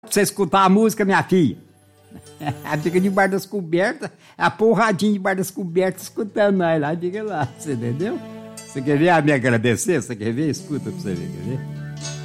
Pra você escutar a música, minha filha. Fica debaixo das cobertas, a porradinha debaixo das cobertas, escutando nós lá, diga lá, você entendeu? Você quer ver me agradecer? Você quer ver? Escuta pra você ver, quer ver?